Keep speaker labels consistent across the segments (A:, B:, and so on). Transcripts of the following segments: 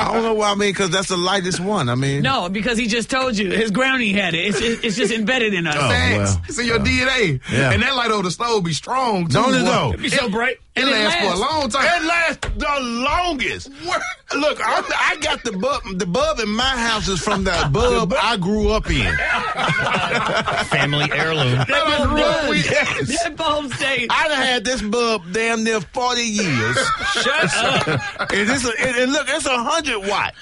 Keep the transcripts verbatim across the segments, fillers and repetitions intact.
A: I don't know why. I mean, because that's the lightest one. I mean,
B: no, because he just told you his Brownie had it. It's just, it's just embedded in us.
A: Oh, well.
C: It's in your D N A.
A: Yeah.
C: And that light over the stove be strong, too.
A: Don't it though?
B: It'd be so bright.
C: It,
B: And it
C: lasts for a
B: lasts.
C: long time.
A: It lasts the longest. Look, I'm, I got the bulb. The bulb in my house is from the bulb I grew up in.
D: Family heirloom.
B: That bulb does.
A: Yes.
B: That bulb stays.
A: I done had this bulb damn near forty years.
B: Shut up.
A: And, this, and, and look, it's a hundred watt.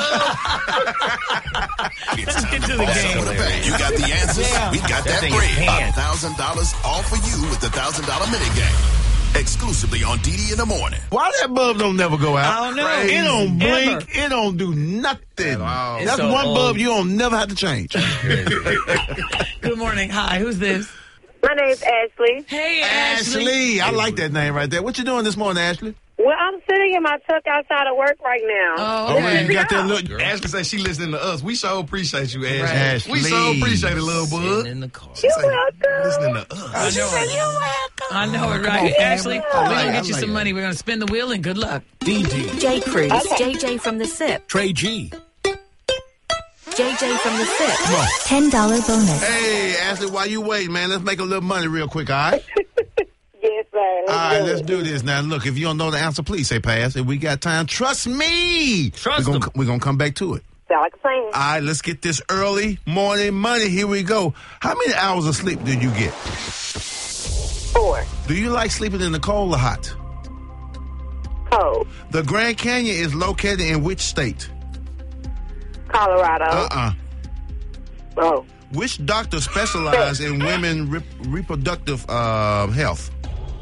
B: Let's get to the game.
E: You got the answers.
B: Yeah.
E: We got that,
D: That thing is
E: bread.
D: panned.
E: one thousand dollars all for you with the one thousand dollars minigame. Exclusively on D D in the morning.
A: Why that bulb don't never go out?
B: I don't know.
A: It don't blink.
B: Ever.
A: It don't do nothing.
C: all.
A: That's
D: so
A: one
D: old.
A: bulb you don't never have to change.
B: Good morning. Hi, who's this?
F: My name's Ashley.
B: Hey, Ashley.
A: Ashley, I like that name right there. What you doing this morning, Ashley?
F: Well, I'm sitting in my truck outside of work right now.
B: Oh,
A: Oh,
B: okay.
A: you got that look.
C: Ashley said she listening to us. We so appreciate you, Ashley.
A: Right.
C: We so
A: Ashley.
C: appreciate it, little
D: Sitting
C: bud.
D: in the car.
F: You're
C: Say,
F: welcome.
C: listening to us.
B: I know it. I know it, right? Ashley, we're
A: like
B: going
A: it,
B: to
A: I
B: get you
A: like
B: some
A: it.
B: money. We're going to spin the wheel, and good luck.
G: D D,
H: J. Cruz,
F: Okay.
H: J J from the S I P,
G: Trey G.
H: J J from the S I P.
A: Come on.
I: ten dollars bonus.
A: Hey, Ashley, while you wait, man, let's make a little money real quick, all right?
F: Yes, sir.
A: All
F: Let's
A: right,
F: do
A: let's
F: it.
A: do this now. Look, if you don't know the answer, please say pass. If we got time, trust me.
D: Trust
A: we're gonna,
D: them.
A: we're gonna come back to it.
F: Sound like a plan.
A: All right, let's get this early morning money. Here we go. How many hours of sleep do you get?
F: Four.
A: Do you like sleeping in the cold or hot?
F: Cold.
A: The Grand Canyon is located in which state?
F: Colorado.
A: Uh-uh.
F: Oh.
A: Which doctor specializes in women rep- reproductive uh, health?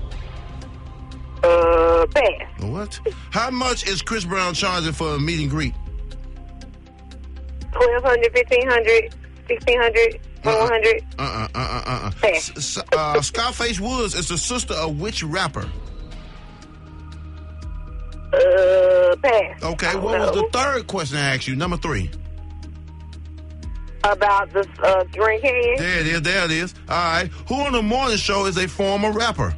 F: Uh, pass.
A: What? How much is Chris Brown charging for a meet and greet?
F: twelve hundred, fifteen hundred, sixteen hundred, one hundred.
A: Uh-uh, uh-uh, uh-uh.
F: Pass.
A: S- s- uh, Scarface Woods is the sister of which rapper?
F: Uh, pass.
A: Okay,
F: I don't
A: what was
F: know.
A: the third question I asked you? Number three.
F: About the uh, Grand Canyon?
A: There it is, there it is. All right. Who on the morning show is a former rapper?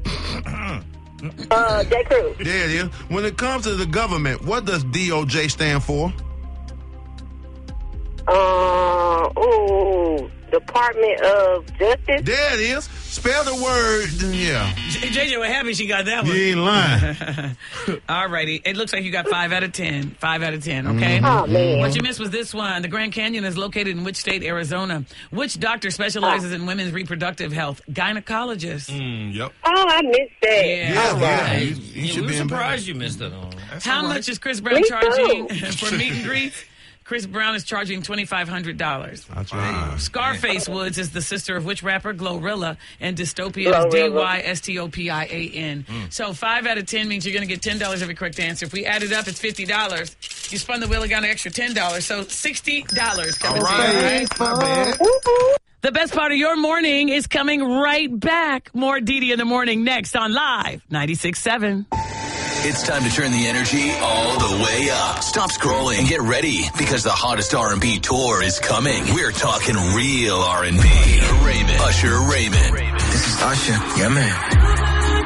F: Uh, J. Cruz.
A: There it is. When it comes to the government, what does D O J stand for?
F: Uh, ooh, Department of Justice.
A: There it is. Spell the word. Yeah.
B: J J, what happened? She got that
A: You
B: one.
A: ain't lying.
B: All righty. It looks like you got five out of ten. Five out of ten, okay?
F: Oh, man.
B: What you missed was this one. The Grand Canyon is located in which state? Arizona. Which doctor specializes in women's reproductive health? Gynecologist.
C: Mm, yep.
F: Oh, I missed that.
B: Yeah.
A: Yeah,
B: all
A: yeah.
B: right.
A: You, you
D: Yeah,
A: should
D: we
A: be
D: were
A: in
D: surprised you missed it.
B: How
C: all right.
B: much is Chris Brown
F: Me
B: charging
F: too.
B: for meet and greets? Chris Brown is charging twenty-five hundred dollars.
A: That's right.
B: Scarface Woods is the sister of which rapper? Glorilla. And Dystopia is D
F: Glorilla.
B: Y S T O P I A N. So five out of ten means you're going to get ten dollars every correct answer. If we add it up, it's fifty dollars. You spun the wheel and got an extra ten dollars. So sixty dollars coming
C: All
B: to you, all
C: right.
B: right?
C: Not bad.
F: Woo-hoo.
B: The best part of your morning is coming right back. More D D in the morning next on Live ninety-six point seven.
E: It's time to turn the energy all the way up. Stop scrolling and get ready because the hottest R and B tour is coming. We're talking real R and B. Raymond, Usher Raymond.
J: This is Usher. Yeah, man.